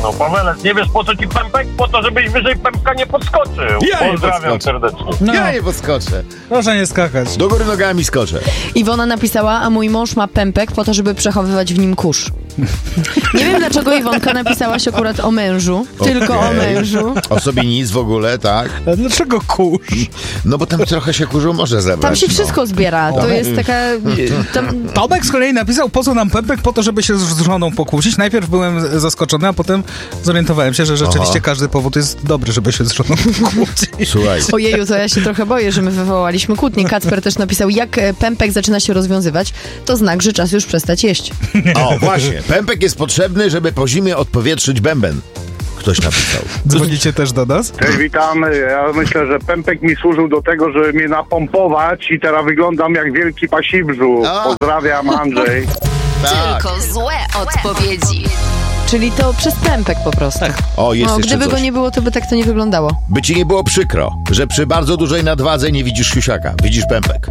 no Pawelec, nie wiesz po co ci pępek? Po to, żebyś wyżej pępka nie podskoczył. Pozdrawiam serdecznie. No. Ja nie podskoczę. Proszę nie skakać. Do góry nogami skoczę. Iwona napisała, a mój mąż ma pępek po to, żeby przechowywać w nim kurz. Nie wiem, dlaczego Iwonka napisałaś akurat o mężu. Tylko o mężu. O sobie nic w ogóle, tak? A dlaczego kurz? No bo tam trochę się kurzu może zebrać. Tam się wszystko zbiera. To jest taka... Tomek z kolei napisał, po co nam pępek? Po to, żeby się z żoną pokłócić. Najpierw byłem zaskoczony, a potem zorientowałem się, że rzeczywiście każdy powód jest dobry, żeby się z żoną pokłócić. Słuchaj. Ojeju, to ja się trochę boję, że my wywołaliśmy kłótnię. Kacper też napisał, jak pępek zaczyna się rozwiązywać, to znak, że czas już przestać jeść. O, właśnie. Pępek jest potrzebny, żeby po zimie odpowietrzyć bęben. Ktoś napisał. Dzwonicie też do nas? Cześć, witam. Ja myślę, że pępek mi służył do tego, żeby mnie napompować i teraz wyglądam jak wielki pasibrzu. Pozdrawiam, Andrzej. Tylko złe odpowiedzi. Czyli to przez pępek po prostu. Tak. O, jest No, jeszcze gdyby coś. go nie było, to by tak to nie wyglądało. By ci nie było przykro, że przy bardzo dużej nadwadze nie widzisz siusiaka, widzisz pępek.